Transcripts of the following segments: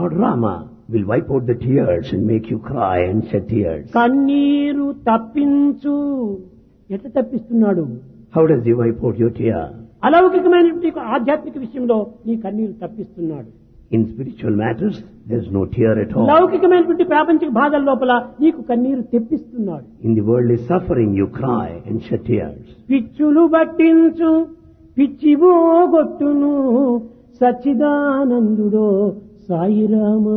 Lord Rama will wipe out the tears and make you cry and shed tears. కన్నీరు తప్పించు. ఎట్లా తప్పిస్తున్నాడు? How does he wipe out your tear? అలౌకికమైనటువంటి ఆధ్యాత్మిక విషయంలో నీ కన్నీరు తప్పిస్తున్నాడు. In spiritual matters, there is no tear at all. లౌకికమైనటువంటి ప్రాపంచిక బాధల లోపల నీకు కన్నీరు తెప్పిస్తున్నాడు. In the worldly suffering, you cry and shed tears. పిచ్చులు పట్టించు పిచ్చివోగొట్టును సచ్చిదానందుడో Sai Rama.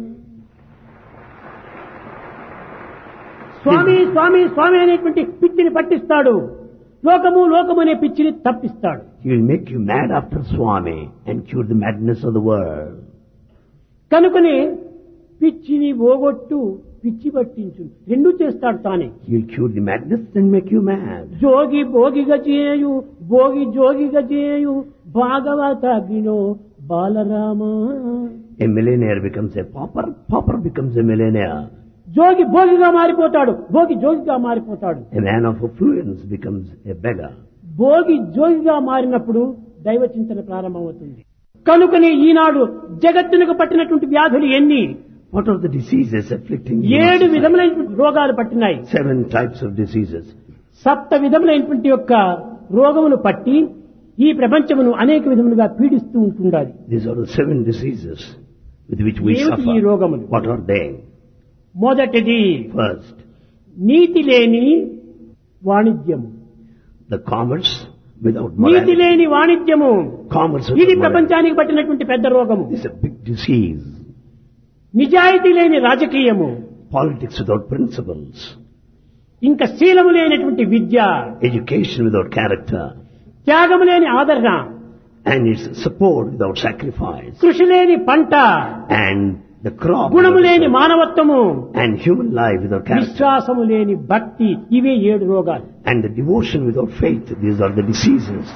స్వామి స్వామి స్వామి అనేటువంటి పిచ్చిని పట్టిస్తాడు. లోకము లోకము అనే పిచ్చిని తప్పిస్తాడు. He will make you mad after Swami and cure the madness of the world. కనుకనే పిచ్చిని పోగొట్టు పిచ్చి పట్టించు రెండు చేస్తాడు తానే. He will cure the madness and make you mad. జోగి భోగిగా చేయు భోగి జోగిగా చేయు భాగవతాగ్నిలో Balarama. A millionaire becomes a pauper, pauper becomes a millionaire. జోగి భోగిగా మారిపోతాడు, భోగి జోగిగా మారిపోతాడు. A man of affluence becomes a beggar. Bhogi జోగిగా మారినప్పుడు దైవ చింతన ప్రారంభమవుతుంది. కనుకనే ఈనాడు జగత్తునకు పట్టినటువంటి వ్యాధులు ఎన్ని? What are the diseases afflicting you? 7 విధములైనటువంటి రోగాలు పట్టినాయి. 7 types of diseases. 7 విధములైనటువంటి యొక్క రోగములు పట్టి ఈ ప్రపంచమును అనేక విధములుగా పీడిస్తూ ఉంటుండాలి. These are the 7 diseases with which we ఏమిటి ఈ suffer. రోగములు? What are they? మొదటిది First, నీతి లేని వాణిజ్యము. the commerce without NITI morality. లేని వాణిజ్యము Commerce ఇది without morality. ప్రపంచానికి పట్టినటువంటి పెద్ద రోగము. This is a big disease. నిజాయితీ లేని రాజకీయము, Politics without principles. ఇంకా శీలము లేనటువంటి విద్య, Education without character. త్యాగము లేని ఆదరణ, And its support without sacrifice. కృషి లేని పంట, And the crop. గుణము without లేని effort. మానవత్వము, And human life without character. విశ్వాసము లేని భక్తి, ఇవే 7 రోగాలు. And the devotion without faith. These are the diseases.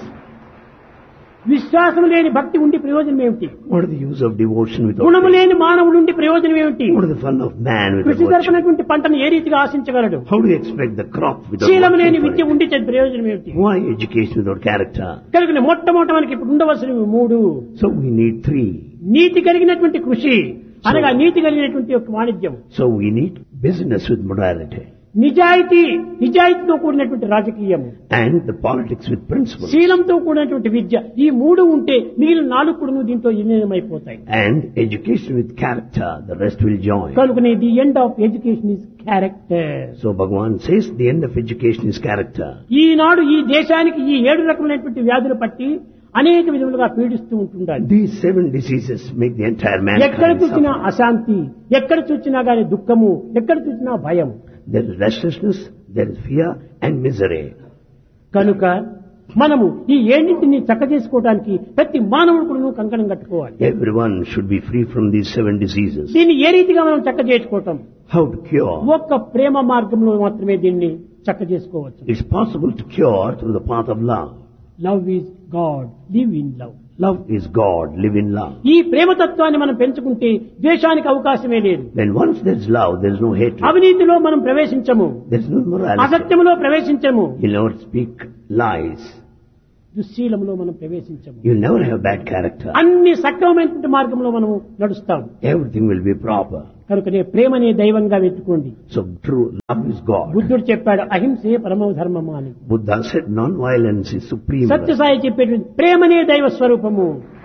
విశ్వాసము లేని భక్తి ఉండి ప్రయోజనం ఏమిటి? What is the use of devotion without గుణము faith? లేని మానవుడు ఉండి ప్రయోజనం ఏమిటి? What is the fun of man without కృషి virtue? జరపనటువంటి పంటను ఏ రీతిగా ఆశించగలడు? How do you expect the crop without శీలము లేని working for విద్య it? ఉండి ప్రయోజనం ఏమిటి? Why education without character? కనుక మొట్టమొదట మనకి ఇప్పుడు ఉండవలసినవి 3. So we need 3. నీతి కలిగినటువంటి కృషి అనగా నీతి కలిగినటువంటి యొక్క వాణిజ్యం, So we need business with morality. నిజాయితీతో కూడినటువంటి రాజకీయము, And the politics with principles. శీలంతో కూడినటువంటి విద్య. ఈ 3 ఉంటే మిగిలిన 4 కూడా దీంట్లో విలీనమైపోతాయి. And education with character. The rest will join. కనుకనే the end of education is character. So Bhagavan says the end of education is character. ఈనాడు ఈ దేశానికి ఈ 7 రకములైనటువంటి వ్యాధులు పట్టి అనేక విధములుగా పీడిస్తూ ఉంటుండాలి. These 7 diseases make the entire ఎక్కడ mankind చూసినా suffer. అశాంతి, ఎక్కడ చూసినా గాని దుఃఖము, ఎక్కడ చూసినా భయం. There is restlessness, there is fear and misery. కనుక మనము ఈ ఏడింటిని చక్క చేసుకోవడానికి ప్రతి మానవుడు కూడా కంకణం కట్టుకోవాలి. Everyone should be free from these 7 diseases. దీన్ని ఏ రీతిగా మనం చక్క చేసుకోవటం? How to cure? ఒక్క ప్రేమ మార్గంలో మాత్రమే దీన్ని చక్క చేసుకోవచ్చు. It's possible to cure through the path of love. Love is God, live in love. Love is God, live in love. ఈ ప్రేమతత్వాన్ని మనం పెంచుకుంటే ద్వేషానికి అవకాశమే లేదు. When once there's love, there's no hatred. అవినీతిలో మనం ప్రవేశించము, There's no morality. అసత్యములో ప్రవేశించము, You'll never speak lies. దుశ్శీలంలో మనం ప్రవేశించము. You'll never have bad character. అన్ని సక్రమమైనటువంటి మార్గంలో మనము నడుస్తాం. Everything will be proper. కనుకనే ప్రేమనే దైవంగా వెతుకోండి. So true love is God. బుద్ధుడు చెప్పాడు అహింసే పరమో ధర్మము అని. Buddha said non-violence is supreme. Sathya Sai చెప్పేటువంటి ప్రేమనే దైవ స్వరూపము.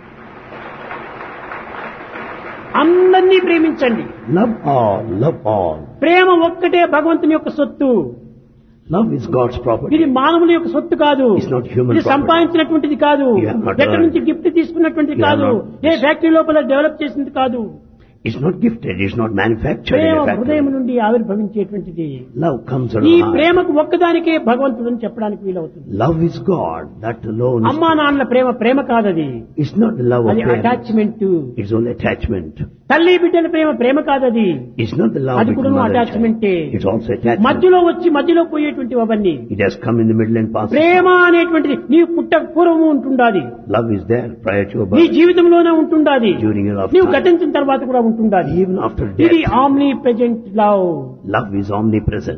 అందరినీ ప్రేమించండి. Love all, love all. ప్రేమ ఒక్కటే భగవంతుని యొక్క సొత్తు. Love is God's property. ఇది మానవుల యొక్క సొత్తు కాదు. It's not human ఇది property. సంపాదించినటువంటిది కాదు. You have not ఎక్కడి earned. నుంచి గిఫ్ట్ తీసుకున్నటువంటిది You have కాదు. not- ఏ ఫ్యాక్టరీ లోపల డెవలప్ చేసింది కాదు. It's not gifted, it's not manufactured in Prema a హృదయం factory. నుండి ఆవిర్భవించేటువంటిది. Love comes out ఈ of the heart. ప్రేమకు ఒక్కదానికే భగవంతుడు అని చెప్పడానికి వీలవుతుంది. Love is God, that alone. అమ్మా నాన్నల ప్రేమ కాదది. It's not the love of అది parents. Attachment. It's only attachment. తల్లి బిడ్డల ప్రేమ కాదది. It's not the love అది between కూడా mother and అటాచ్మెంటే. child. It's also attachment. మధ్యలో వచ్చి మధ్యలో పోయేటువంటి అవన్నీ. It has come in the middle and passed. ప్రేమ అనేటువంటిది నీవు పుట్టక పూర్వము ఉంటుండాది. Love is there prior to your నీ birth. జీవితంలోనే ఉంటుండాది. During your నీవు lifetime. గతించిన తర్వాత కూడా ఉంటుండాది. Even after ఇది death. Omni present love. Love is omnipresent.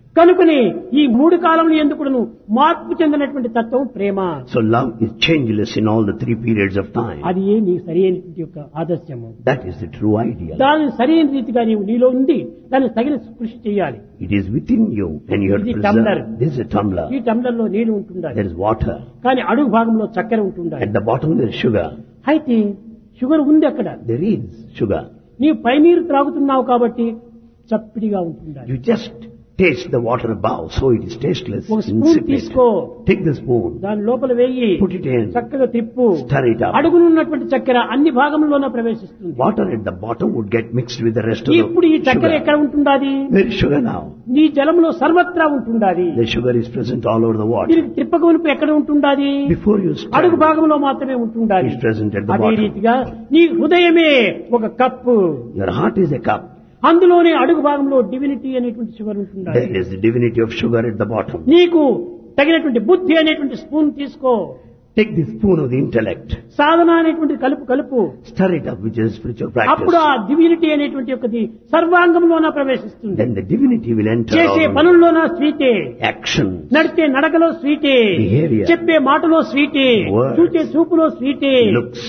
కనుకనే ఈ మూడు కాలములు ఎందుకును మార్పు చెందినటువంటి తత్వం ప్రేమ. So love is changeless in all the 3 periods of time. అది ఏ నీ సరైనటువంటి యొక్క ఆదర్శము. That is the true ideal. దాని సరైన రీతిగా నీవు నీలో ఉంది దాన్ని తగిన కృషి చేయాలి. It is within you and you have to preserve. This is a tumbler. ఈ టంబ్లర్ లో నీళ్లు ఉంటుండాలి. There is water. కానీ అడుగు భాగంలో చక్కెర ఉంటుండాలి. At the bottom there is sugar. అయితే షుగర్ ఉంది అక్కడ. There is sugar. నీ పై నీరు త్రాగుతున్నావు కాబట్టి చప్పిడిగా ఉంటుండాలి. You just taste the water above, so it is tasteless, ఒక స్పూన్ insipid. తీసుకో, Take the spoon, దాని లోపల వేయి, put it in, చక్కగా తిప్పు, stir it up. అడుగునున్నటువంటి చక్కెర అన్ని భాగంలోనే ప్రవేశిస్తుంది. Water at the bottom would get mixed with the rest of ఇప్పుడు ఈ the చక్కెర sugar. ఎక్కడ ఉంటుండాది? There is sugar now. నీ జలంలో సర్వత్రా ఉంటుండాది. The sugar is present all over the water. దీనికి తిప్పకమునుపు ఎక్కడ ఉంటుండాది? Before you అడుగు stir, భాగంలో మాత్రమే ఉంటుండాది. it is present at the అదే bottom. రీతిగా నీ హృదయమే ఒక cup, Your heart is a cup. అందులోనే అడుగు భాగంలో డివినిటీ అనేటువంటి షుగర్ ఉంటుండాలి. There is the divinity of sugar at the bottom. నీకు తగినటువంటి బుద్ధి అనేటువంటి స్పూన్ తీసుకో, Take the spoon of the intellect, సాధన అనేటువంటి కలుపు stir it up, which is spiritual అప్పుడు practice. ఆ డివినిటీ అనేటువంటి ఒకటి సర్వాంగంలోన ప్రవేశిస్తుంది. Then the divinity will enter చేసే all పనుల్లోన స్వీటే, action. నడిచే నడకలో స్వీటే, Behavior. చెప్పే మాటలో స్వీటే, Words. చూచే చూపులో స్వీటే, Looks,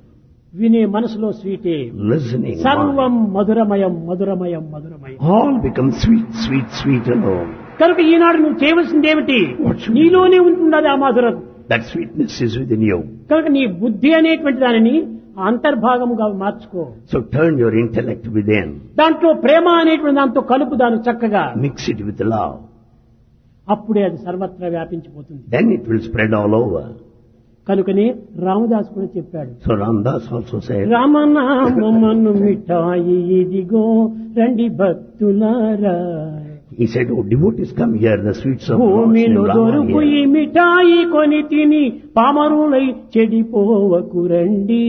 వినే మనసులో స్వీటే, listening, సర్వం mind. మధురమయం మధురమయం మధురమయం. All become sweet, sweet, sweet alone. కనుక ఈనాడు నువ్వు చేయవలసింది ఏమిటి? What should నీలోనే ఉంటున్నది ఆ మధురం. That sweetness is within you. కనుక నీ బుద్ధి అనేటువంటి దానిని అంతర్భాగముగా మార్చుకో. So turn your intellect within. దాంట్లో ప్రేమ అనేటువంటి దాంతో కలుపు దాన్ని చక్కగా. Mix it with love. అప్పుడే అది సర్వత్రా వ్యాపించిపోతుంది. Then it will spread all over. కనుకనే రామదాస్ కూడా చెప్పాడు, So Ramdas also said, రామనామమను మిఠాయి ఇదిగో రండి భక్తులారా, he said, oh devotees, come here, the sweets of Lord's భూమిలో name Rama దొరుకు are ఈ here. మిఠాయి కొని తిని పామరులై చెడిపోవకు రండి,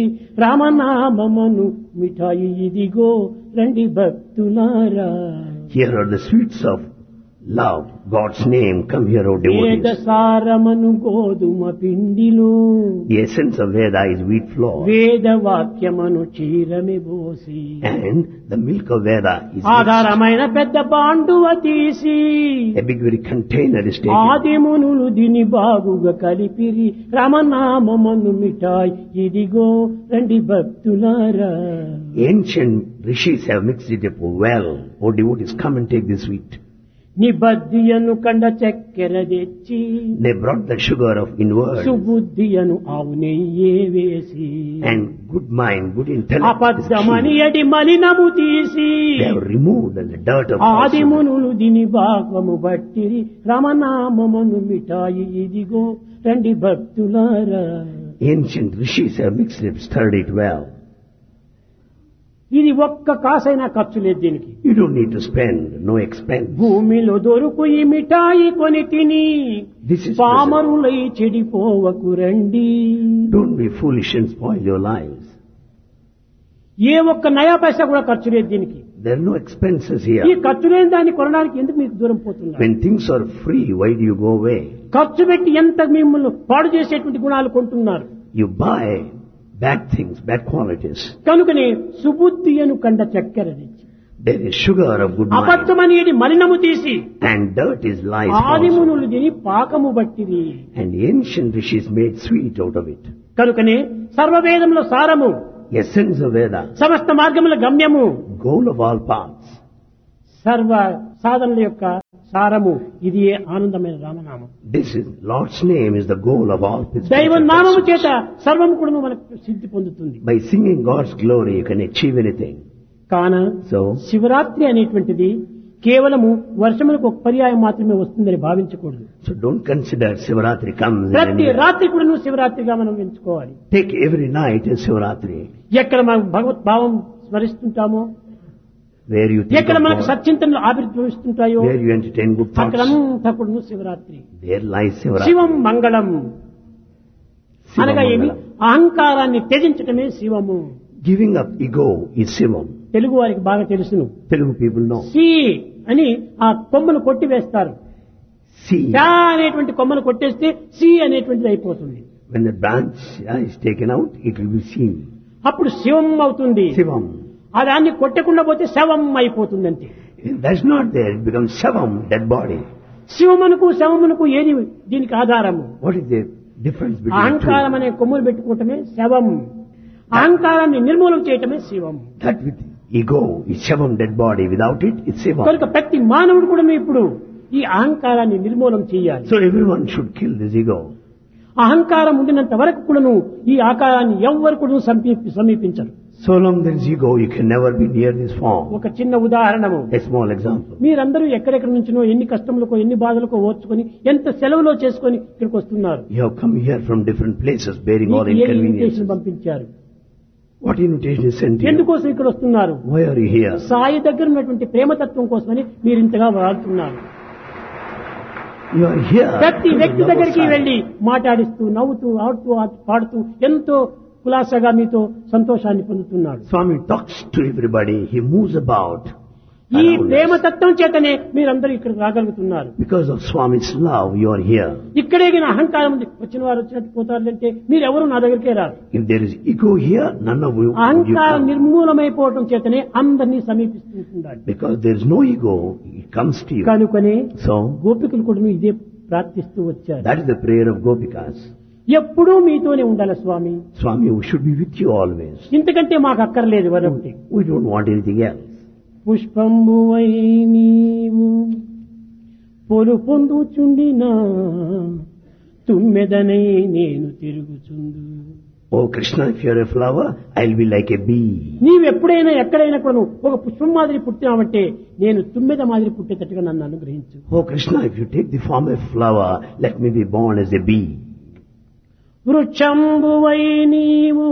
రామనామమను మిఠాయి ఇదిగో రండి భక్తులారా. Here are the sweets of love, God's name, come here, O వేద devotees. సారమను గోధుమ పిండిలో, The essence of Veda is wheat flour, వేద వాక్యమను క్షీరమి బోసి, and the milk of Veda is mixed. ఆధారమైన పెద్ద బాండువ తీసి, A big very container is taken. ఆదిమునులు దీని బాగుగా కలిపిరి, రామనామమను మిఠాయి ఇదిగో రండి భక్తులారా. Ancient rishis have mixed it up well. O devotees, come and take this wheat. నిబద్ధియను కండ చక్కెర తెచ్చి, They brought the sugar of inward సుబుద్ధియను ఆవు నెయ్యే వేసి, and good mind, good intellect. is అబద్ధమని key. ఎడి మలినము తీసి, They have removed the dirt of falsehood. ఆదిమునులు దీని భాగము బట్టిరి, రామనామమను మిఠాయి ఇదిగో రండి భక్తులారా. Ancient rishis have mixed it, stirred it well. ఇది ఒక్క కాసైనా ఖర్చు లేదు దీనికి. You don't need to spend, no expense. భూమిలో దొరుకు ఈ మిఠాయి కొని తిని This is present. పామరులై చెడిపోవకు రండి. Don't be foolish and spoil your lives. ఏ ఒక్క నయా పైసా కూడా ఖర్చు లేదు దీనికి. There are no expenses ఈ here. ఖర్చు లేని దాన్ని కొనడానికి ఎందుకు మీకు దూరం పోతున్నారు? When things are free, why do you go away? ఖర్చు పెట్టి ఎంత మిమ్మల్ని పాడు చేసేటువంటి గుణాలు కొంటున్నారు. You buy bad things, bad qualities. కనుకనే సుబుద్ధి అను కండ చక్కెర తెచ్చి, There is sugar of good mind, అబద్ధమనేది మలినము తీసి, and dirt is lies falsehood. ఆదిమునులు దీని పాకము బట్టిరి. And the ancient rishis made sweet out of it. కనుకనే సర్వవేదముల సారము, Essence of Veda, సమస్త మార్గముల గమ్యము, goal of all paths. సర్వ సాధనల యొక్క సారము ఇది ఆనందమైన రామనామం. This is Lord's name is the goal of all spiritual దైవ నామము pursuits. చేత సర్వము కూడా మనకు సిద్ధి పొందుతుంది. By singing God's glory, you can achieve anything. కాన So, శివరాత్రి అనేటువంటిది కేవలము వర్షములకు ఒక పర్యాయం మాత్రమే వస్తుందని భావించకూడదు. don't consider Sivaratri comes in ప్రతి any way. రాత్రి కూడా నువ్వు శివరాత్రిగా మనం ఎంచుకోవాలి. Take every night as Sivaratri. ఎక్కడ మనం భగవద్భావం స్మరిస్తుంటామో, Where you think ఎక్కడ of మనకు God, సత్చింతనలు ఆవిర్భవిస్తుంటాయో, where you entertain good thoughts, అక్కడంతా కూడా నువ్వు శివరాత్రి. there lies Sivaratri. శివం మంగళం Shivam అనగా ఏమి? Mangalam. అహంకారాన్ని త్యజించటమే శివము. Giving up ego is Shivam. Telugu వారికి బాగా తెలుసును. Telugu people know. సి అని ఆ కొమ్మను కొట్టి వేస్తారు. See, చా అనేటువంటి కొమ్మను కొట్టేస్తే సి అనేటువంటిది అయిపోతుంది. when the branch is taken out, it will be seen. అప్పుడు శివం అవుతుంది. Shivam. ఆ దాన్ని కొట్టకుండా పోతే శవం అయిపోతుంది అంతే. If that's not there, it becomes Shavam, dead body. శివమునకు శవమునకు ఏది దీనికి ఆధారము? What is the difference between the అహంకారం two? అనే కొమ్ములు పెట్టుకోవటమే శవం, అహంకారాన్ని నిర్మూలన చేయటమే శివం. That with ego is Shavam, dead body. Without it, it's Shivam. కనుక ప్రతి మానవుడు కూడా ఇప్పుడు ఈ అహంకారాన్ని నిర్మూలన చేయాలి. So everyone should kill this ego. అహంకారం ఉండినంత వరకు కూడాను ఈ ఆకారాన్ని ఎవ్వరు కూడా సమీపించరు. So long there is ego, you can never be near this form. ఒక చిన్న ఉదాహరణము, A small example. మీరందరూ ఎక్కడెక్కడి నుంచినో ఎన్ని కష్టములకో ఎన్ని బాధలకో ఓర్చుకొని ఎంత సెలవులో చేసుకొని ఇక్కడికి వస్తున్నారు. You have come here from different places bearing all మీకు ఏ ఇన్విటేషన్ inconveniences. పంపించారు? What invitation is sent to you? ఎందుకోసం ఇక్కడ వస్తున్నారు? Why are you here? Sai దగ్గర ఉన్నటువంటి ప్రేమతత్వం కోసమని మీరు ఇంతగా వాడుతున్నారు. You are here. ప్రతి to వ్యక్తి love దగ్గరికి Sai. వెళ్లి మాట్లాడిస్తూ నవ్వుతూ ఆడుతూ పాడుతూ ఎంతో కులాసగా మీతో సంతోషాన్ని పొందుతున్నాడు. Swami talks to everybody. He moves about. ఈ around us. ప్రేమతత్వం చేతనే మీరందరూ ఇక్కడ రాగలుగుతున్నారు. Because of Swami's love, you are here. ఇక్కడే గిన అహంకారం ఉంది, వచ్చిన వారు వచ్చినట్టు పోతారంటే మీరెవరూ నా దగ్గరికే రారు. If there is ego here, none of you అహంకారం come. నిర్మూలమైపోవటం చేతనే అందరినీ సమీపిస్తుంటున్నాడు. Because there is no ego, it comes to you. కనుకనే So, గోపికలు కూడా ఇదే ప్రార్థిస్తూ వచ్చారు. that is the prayer of Gopikas. ఎప్పుడూ మీతోనే ఉండాలి స్వామి, Swami, we should be with you always. ఇంతకంటే మాకు అక్కర్లేదు వరొకటి. We don't want anything else. పుష్పంబువై నీవు పొలు పొందుచుండినా తుమ్మెదనై నేను తిరుగుచుందు. Oh Krishna, if you are a flower, I'll be like a bee. నీవెప్పుడైనా ఎక్కడైనా కూడా ఒక పుష్పం మాదిరి పుట్టినావంటే నేను తుమ్మెద మాదిరి పుట్టేటట్టుగా నన్ను అనుగ్రహించు. Oh Krishna, if you take the form of flower, let me be born as a bee. వృక్షంబువై నీవు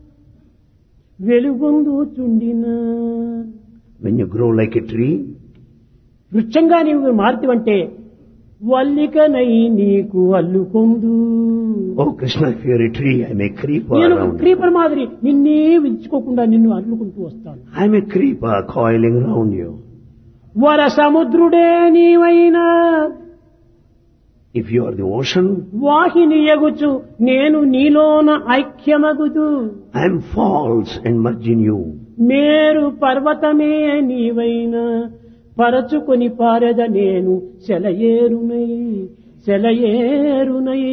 వెలుగొందుచుండినా, When you grow like a tree, వృక్షంగా నీవు మారుతివంటే వల్లికనై నీకు అల్లుకొందు. oh Krishna, if you are a tree, I am a creeper నేను around you. Creeper మాదిరి నిన్నే విడుచుకోకుండా నిన్ను అల్లుకుంటూ వస్తాను. I am a creeper coiling around you. వర సముద్రుడే నీవైనా If you are the ocean, వాహిని ఎగుచు నేను నీలోన ఐక్యమగుదు. I am false and merge in you. మేరు పర్వతమే నీవైనా పరచుకొని పారెద నేను సెలయేరునై సెలయేరునై.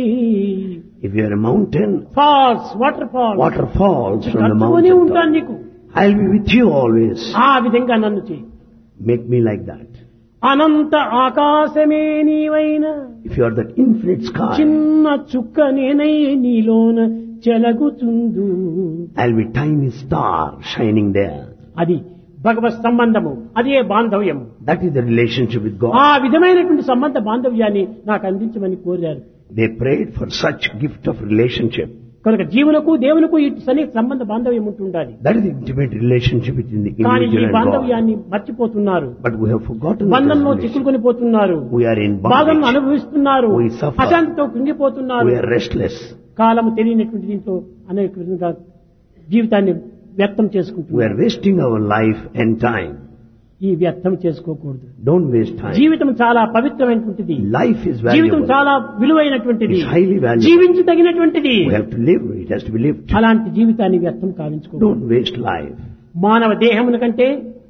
If you are a mountain, falls water falls water falls from the కట్టుకొని mountain ఉంటాను top. నీకు. I'll be with you always. ఆ విధంగా నన్ను చేయి. Make me like that. Anantha Aakasame నీవైనా If you are that infinite sky, చిన్న చుక్క నేనై నీలోన చెలగుచుందు. I'll be tiny star shining there. అది భగవత్ సంబంధము, అదే బాంధవ్యము. That is the relationship with God. ఆ విధమైనటువంటి సంబంధ బాంధవ్యాన్ని నాకు అందించమని కోరారు. They prayed for such gift of relationship. కనుక జీవులకు దేవునికి ఇటు సన్ని సంబంధ బాంధవ్యం ఉంటుండాలి. That is the intimate relationship between the కానీ ఈ individual and God. బాంధవ్యాన్ని మర్చిపోతున్నారు. But we have forgotten that బంధంలో relationship. చిక్కుకొని పోతున్నారు. We are in బాధలను bondage. అనుభవిస్తున్నారు. We suffer. అశాంతితో కృంగిపోతున్నారు. We are restless. కాలము తెలియనటువంటి దీంతో అనేక విధంగా జీవితాన్ని వ్యర్థం We are చేసుకుంటున్నారు. wasting our life and time. ఈ వ్యర్థం చేసుకోకూడదు. Don't waste time. జీవితం చాలా పవిత్రమైనటువంటిది. Life is జీవితం valuable. చాలా విలువైనటువంటిది. It's highly valuable. జీవించదగినటువంటిది. We have to live. It has to be lived. అలాంటి జీవితాన్ని వ్యర్థం కావించుకోకూడదు. Don't waste life. మానవ దేహమున కంటే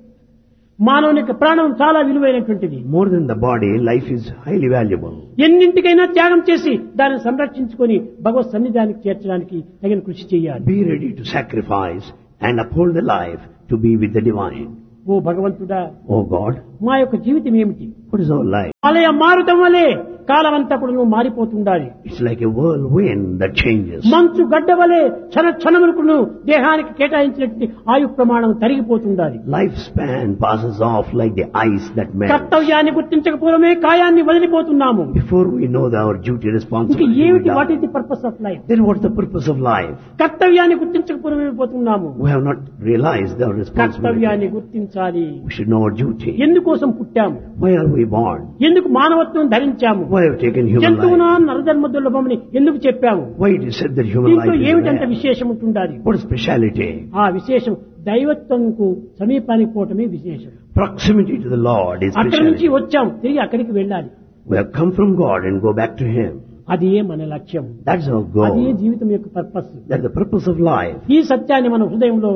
మానవుని యొక్క ప్రాణం చాలా విలువైనటువంటిది. More than the body, life is highly valuable. ఎన్నింటికైనా త్యాగం చేసి దానిని సంరక్షించుకొని భగవత్ సన్నిధానికి చేర్చడానికి తగిన కృషి చేయాలి. Be ready to sacrifice and uphold the life to be with the divine. ఓ భగవంతుడా, Oh God, మా యొక్క జీవితం ఏమిటి? what is our life? ఆలయ మారుతం వలె కాలమంతా కూడా నువ్వు మారిపోతుండాలి. It's like a whirlwind that changes. మంచు గడ్డ వలె క్షణ క్షణములకు నువ్వు దేహానికి కేటాయించినటువంటి ఆయు ప్రమాణం తరిగిపోతుండాలి. Lifespan passes off like the ice that melts. కర్తవ్యాన్ని గుర్తించకపోవడమే కాయాన్ని వదిలిపోతున్నాము. Before we know our duty ఇంకా responsibility, ఏమిటి we what die. Is the purpose of life? Then what's the purpose of life? కర్తవ్యాన్ని గుర్తించకపోవడమే పోతున్నాము. We have not realized our కర్తవ్యాన్ని responsibility. గుర్తించాలి. We should know our duty. ఎందుకోసం పుట్టాము? Why are we born? ఎందుకు మానవత్వం ధరించాము? Why have we taken human జంతువునా life? నరధర్మ దుర్లభమని ఎందుకు చెప్పాము? Why it is said that human దీంట్లో life is ఏమిటంత rare? విశేషం ఉంటుండాలి? What is speciality? ఆ విశేషం దైవత్వంకు సమీపానికి పోవటమే విశేషం. Proximity to the Lord is అక్కడి నుంచి speciality. వచ్చాం, తిరిగి అక్కడికి వెళ్ళాలి. We have come from God and go back to Him. అది మన లక్ష్యం. That's our అది goal. జీవితం యొక్క purpose. That's the purpose of life. ఈ సత్యాన్ని మన హృదయంలో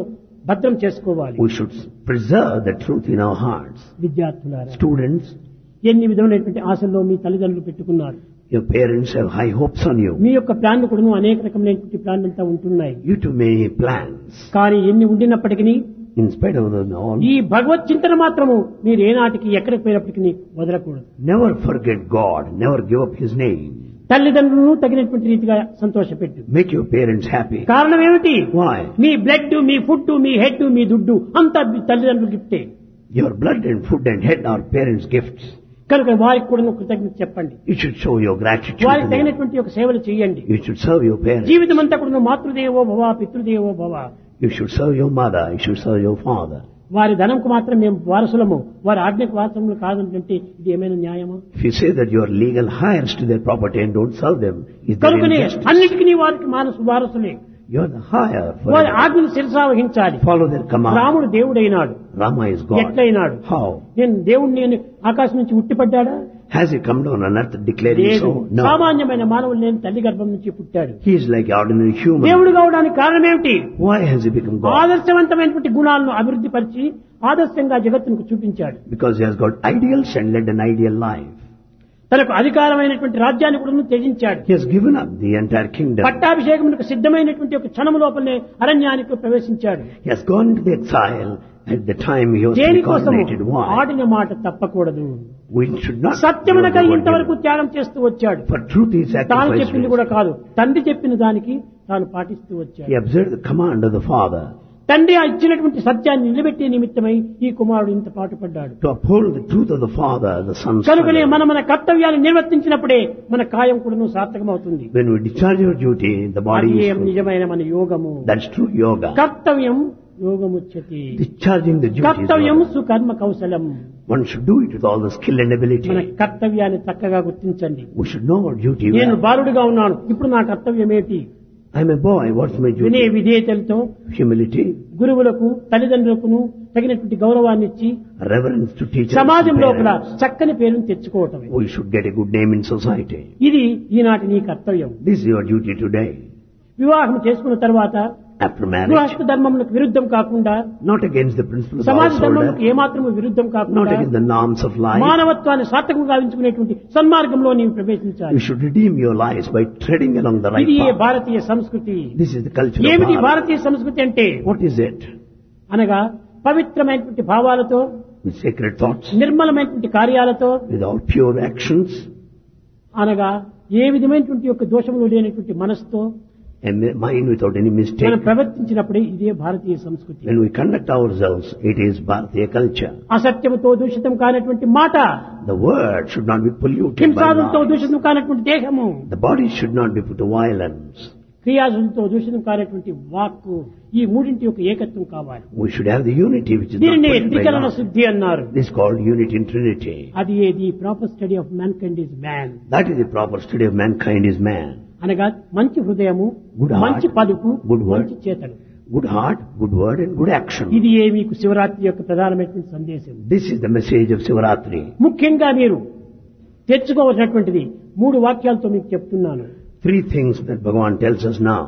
భద్రం చేసుకోవాలి. We should preserve the truth in our hearts. విద్యార్థులారా, Students, ఎన్ని విధమైనటువంటి ఆశల్లో మీ తల్లిదండ్రులు పెట్టుకున్నారు. your parents have high hopes on you. మీ యొక్క ప్లాన్లు కూడా అనేక రకమైనటువంటి ప్లాన్లు అంతా ఉంటున్నాయి. You too many plans. కానీ ఎన్ని ఉండినప్పటికీ In spite of them all, ఈ భగవత్ చింతన మాత్రము మీరు ఏనాటికి ఎక్కడికి పోయినప్పటికీ వదలకూడదు. never forget God. Never give up His name. తల్లిదండ్రులను తగినటువంటి రీతిగా సంతోషపెట్టు. Make your parents happy. కారణం ఏమిటి? Why? Me blood, me food, me head, మీ దుడ్డు అంతా మీ తల్లిదండ్రులు గిఫ్టే. Your blood and food and head are parents' gifts. కనుక వారికి కూడా కృతజ్ఞత చెప్పండి. You should show your gratitude వారికి to them. తగినటువంటి ఒక సేవలు చేయండి. You should serve your parents. జీవితం అంతా కూడా మాతృదేవో భవ, పితృదేవో భవ. You should serve your mother. You should serve your father. వారి ధనంకు మాత్రం మేము వారసులము, వారి ఆజ్ఞకు వారసులము కాదంటే ఇది ఏమైనా న్యాయమా? If you say that you are legal heirs to their property and don't serve them, is that కనుకనే injustice? అన్నిటికీ వారికి వారసులే. You are the higher for వారి them. ఆజ్ఞను శిరసావహించాలి. Follow their command. రాముడు దేవుడైనాడు. Rama is God. ఎట్లయినాడు? How? నేను దేవుణ్ణి నేను ఆకాశం నుంచి ఉట్టిపడ్డాడా? Has he come down on earth declaring లేదు. so? No. సామాన్యమైన మానవులు నేను తల్లి గర్భం నుంచి పుట్టాడు. He is like ordinary human. దేవుడు కావడానికి కారణం ఏమిటి? Why has he become God? ఆదర్శవంతమైనటువంటి గుణాలను అభివృద్ధి పరిచి ఆదర్శంగా జగత్తుకు చూపించాడు. Because he has got ideals and led an ideal life. తనకు అధికారమైనటువంటి రాజ్యాన్ని కూడా త్యజించాడు. He has given up the entire kingdom. పట్టాభిషేకమునకు సిద్ధమైనటువంటి ఒక క్షణము లోపలనే అరణ్యానికి ప్రవేశించాడు. He has gone to the exile at the time he was దేనికోసము? coronated. Why? ఆడిన మాట తప్పకూడదు. We should not. సత్యమునకై do what ఇంతవరకు we do. త్యాగం చేస్తూ వచ్చాడు. For truth he తాను sacrificed. చెప్పింది కూడా కాదు, తండ్రి చెప్పిన దానికి తాను పాటిస్తూ వచ్చాడు. He observed the command of the father. తండ్రి ఇచ్చినటువంటి సత్యాన్ని నిలబెట్టే నిమిత్తమై ఈ కుమారుడు ఇంత పాటుపడ్డాడు. To uphold the truth of the father, the son. కనుకనే మన కర్తవ్యాన్ని నిర్వర్తించినప్పుడే మన కాయం కూడా సార్థకమవుతుంది. When we discharge your duty, the body అది is. నిజమైన మన యోగము. That's true yoga. కర్తవ్యం యోగముచ్యతి. Discharging the duty is కర్తవ్యం yoga. సుకర్మ కౌశలం. One should do it with all the skill and ability. మన కర్తవ్యాన్ని చక్కగా గుర్తించండి. We should know our duty నేను well. బాలుడిగా ఉన్నాను, ఇప్పుడు నా కర్తవ్యం ఏంటి? I'm a boy. What's my వినే duty? విధేయతలతో Humility, గురువులకు తల్లిదండ్రులకు తగినటువంటి గౌరవాన్ని ఇచ్చి reverence to teachers. సమాజం and లోపల parents. చక్కని పేరును తెచ్చుకోవటమే. We should get a good name in society. ఇది ఈనాటి నీ కర్తవ్యం. This is your duty today. వివాహం చేసుకున్న తర్వాత After marriage, గృహస్థ ధర్మములకు విరుద్ధం కాకుండా, not against the principles of సమాజ household, ధర్మములకు ఏమాత్రము విరుద్ధం not కాకుండా against the norms of life. మానవత్వాన్ని సార్థకంగా గావించుకునేటువంటి సన్మార్గంలో నీవు ప్రవేశించాలి. You should redeem your lives by treading along the right ఇది path. భారతీయ సంస్కృతి. This is the culture of ఏమిటి Bharat. భారతీయ సంస్కృతి అంటే? What is it? అనగా పవిత్రమైనటువంటి భావాలతో, With sacred thoughts, నిర్మలమైనటువంటి కార్యాలతో, with all pure actions, అనగా ఏ విధమైనటువంటి యొక్క దోషములు లేనటువంటి మనసుతో and mind without any mistake. మనం ప్రవర్తించినప్పుడే ఇదే భారతీయ సంస్కృతి. When we conduct ourselves, it is Bharatiya culture. అసత్యముతో దూషితం కానటువంటి మాట, The word should not be polluted by హింసాదులతో lies. దూషితం కానటువంటి దేహము, The body should not be put to violence. క్రియాశులతో దూషితం కానటువంటి వాక్కు, ఈ మూడింటి యొక్క ఏకత్వం కావాలి. We should have the unity which is not దీనిని polluted by త్రికరణ lies. శుద్ధి అన్నారు. This is called unity in Trinity. అది ఏది proper study of man kind is man. That is the proper study of mankind is man. అనగా మంచి హృదయము, Good heart, మంచి పలుకు, good word. మంచి చేతలు. Good heart, good word and good action. ఇది ఏ మీకు శివరాత్రి యొక్క ప్రధానమైనటువంటి సందేశం. This is the message of Sivaratri. ముఖ్యంగా మీరు తెచ్చుకోవలసినటువంటిది 3 వాక్యాలతో మీకు చెప్తున్నాను. 3 things that Bhagavan tells us now.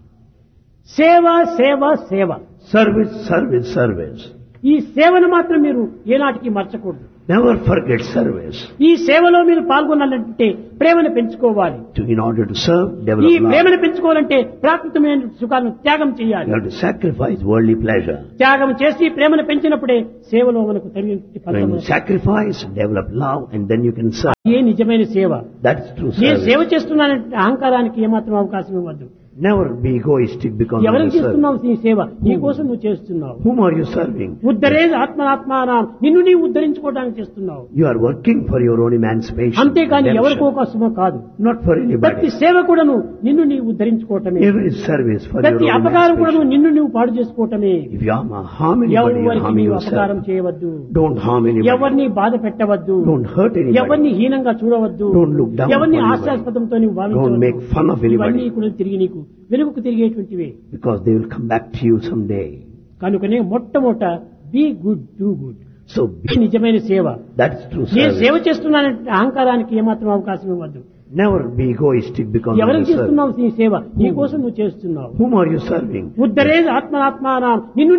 సేవ, సేవ, సేవ. Service, service, service. ఈ సేవను మాత్రం మీరు ఏనాటికి మర్చకూడదు. Never forget service. ఈ సేవలో మీరు పాల్గొనాలంటే ప్రేమను పెంచుకోవాలి. In order to serve, ఈ develop love. ప్రేమను పెంచుకోవాలంటే ప్రాకృతమైన సుఖాలను త్యాగం చేయాలి. You have to sacrifice worldly pleasure. త్యాగం చేసి ప్రేమను పెంచినప్పుడే సేవలో మనకు తగినటువంటి When ఫలితం. you sacrifice, develop love, and then you can serve. ఏ నిజమైన సేవ. That's true నేను సేవ service. చేస్తున్నానంటే అహంకారానికి ఏమాత్రం అవకాశం ఇవ్వద్దు. Never be egoistic because of ఎవరికి your service. చేస్తున్నావు నీ సేవ? నీ కోసం నువ్వు చేస్తున్నావు. Whom are you serving? ఉద్ధరేజ్ ఆత్మానాత్మానం, నిన్ను నీవు ఉద్ధరించుకోవడానికి చేస్తున్నావు. You are working for your own emancipation. అంతేకాని redemption. ఎవరికో కోసమో కాదు. Not for ప్రతి anybody. సేవ కూడాను నిన్ను నీవు ఉద్ధరించుకోవటమే. Every service for your ప్రతి own అపకారం కూడాను emancipation. నిన్ను నీవు పాడు చేసుకోవటమే. If you harm anybody, you're ఎవరికి harming నీవు అపకారం yourself. చేయవద్దు. Don't harm anybody. ఎవరిని బాధ పెట్టవద్దు. Don't hurt anybody. ఎవరిని హీనంగా చూడవద్దు. Don't look down ఎవరిని on anybody. హాస్యాస్పదంతో నీవు Don't make భావించవద్దు. fun of anybody. ఇవన్నీ కూడా తిరిగి నీకు వెలుగుకు తిరిగేటువంటివే. Because they will come back to you someday. కనుకనే మొట్టమొదట be good, do good. So ఇది నిజమైన సేవ. that's true నేను service. సేవ చేస్తున్నానంటే అహంకారానికి ఏమాత్రం అవకాశం ఇవ్వద్దు. Never be egoistic because of ఎవరికి your service. చేస్తున్నావు నీ సేవ? నీ కోసం నువ్వు చేస్తున్నావు. Whom are you serving? ఉద్ధరేజ్ ఆత్మానాత్మానం, నిన్ను